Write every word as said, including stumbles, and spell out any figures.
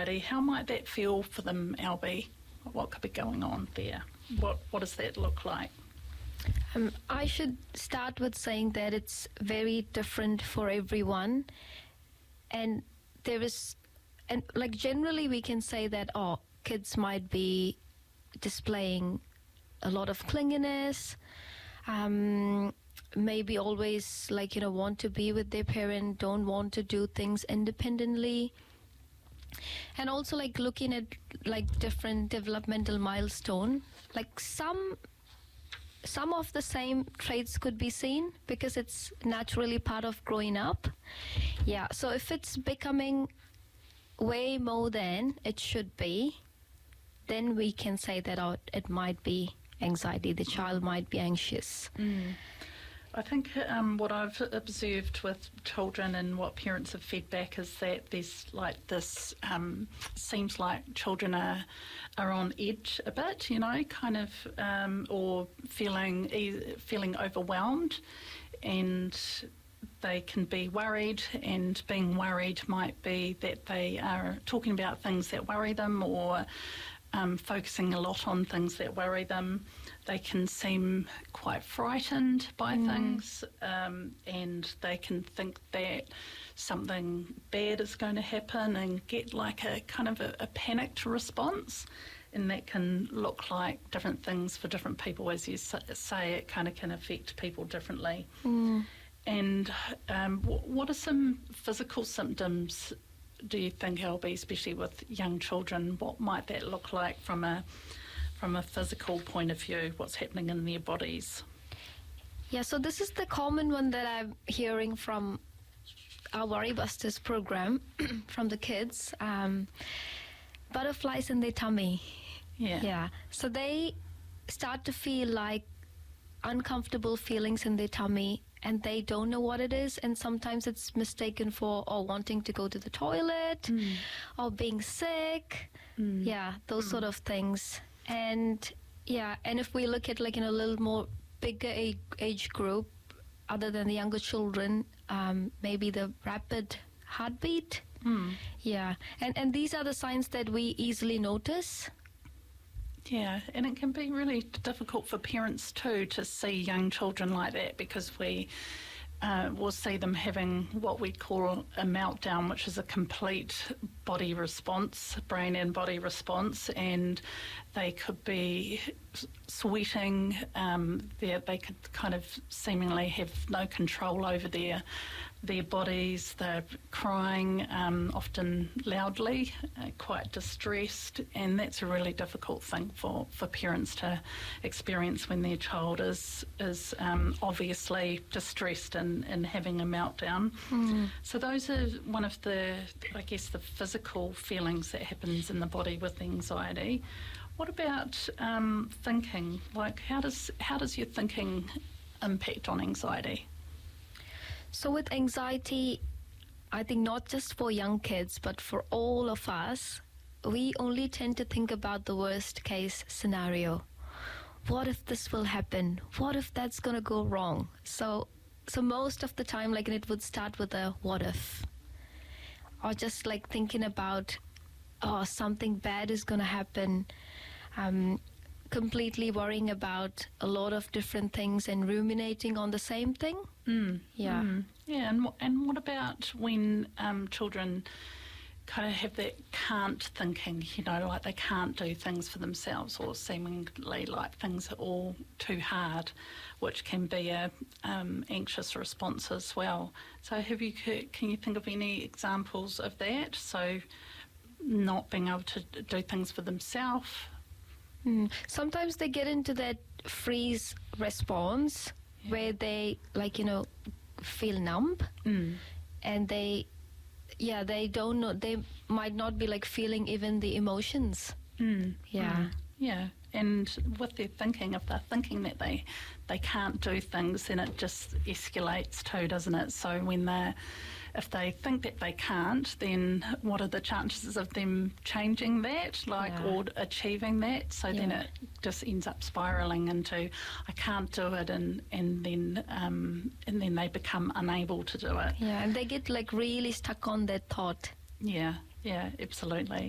anxiety. How might that feel for them, Albie? What could be going on there? What What does that look like? Um, I should start with saying that it's very different for everyone, and there is, and like generally we can say that oh, kids might be displaying a lot of clinginess, um, maybe always like you know want to be with their parent, don't want to do things independently. And also like looking at like different developmental milestone, like some some of the same traits could be seen because it's naturally part of growing up. Yeah, so if it's becoming way more than it should be, then we can say that oh, it might be anxiety. The child might be anxious. Mm. I think um, what I've observed with children and what parents have fed back is that there's like this, um, seems like children are are on edge a bit, you know, kind of, um, or feeling feeling overwhelmed, and they can be worried, and being worried might be that they are talking about things that worry them, or um, focusing a lot on things that worry them. They can seem quite frightened by mm. things, um, and they can think that something bad is going to happen and get like a kind of a, a panicked response. And that can look like different things for different people. As you say, it kind of can affect people differently. Mm. And um, what are some physical symptoms, do you think, Albie, especially with young children? What might that look like from a from a physical point of view, what's happening in their bodies? Yeah, so this is the common one that I'm hearing from our Worry Busters program, from the kids. Um, butterflies in their tummy. Yeah. Yeah. So they start to feel like uncomfortable feelings in their tummy, and they don't know what it is, and sometimes it's mistaken for or wanting to go to the toilet mm. or being sick. Mm. Yeah, those mm. sort of things. And yeah, and if we look at like in a little more bigger age, age group, other than the younger children, um, maybe the rapid heartbeat. Mm. Yeah, and and these are the signs that we easily notice. Yeah, and it can be really difficult for parents too to see young children like that, because we uh, will see them having what we call a meltdown, which is a complete body response, brain and body response, and they could be sweating, um, they, they could kind of seemingly have no control over their their bodies, they're crying, um, often loudly, uh, quite distressed, and that's a really difficult thing for, for parents to experience when their child is is um, obviously distressed and, and having a meltdown. Mm. So those are one of the, I guess, the physical feelings that happens in the body with anxiety. What about um, thinking? Like, how does how does your thinking impact on anxiety? So with anxiety, I think not just for young kids, but for all of us, we only tend to think about the worst case scenario. What if this will happen? What if that's going to go wrong? So so most of the time, like, it would start with a what if. Or just like thinking about, oh, something bad is going to happen. Um, completely worrying about a lot of different things and ruminating on the same thing. Mm. Yeah. Mm. Yeah, and, and what about when um, children kind of have that can't thinking, you know, like they can't do things for themselves, or seemingly like things are all too hard, which can be a um, anxious response as well. So have you, can you think of any examples of that? So not being able to do things for themselves. Mm. Sometimes they get into that freeze response, yeah, where they, like, you know, feel numb, mm. and they, yeah, they don't know, they might not be like feeling even the emotions. Mm. Yeah. Mm. Yeah. And with their thinking, if they're thinking that they they can't do things, then it just escalates too, doesn't it? So when they're, if they think that they can't, then what are the chances of them changing that, like, yeah, or achieving that? So yeah, then it just ends up spiralling into, I can't do it, and and then um, and then they become unable to do it. Yeah, and they get like really stuck on that thought. Yeah, yeah, absolutely.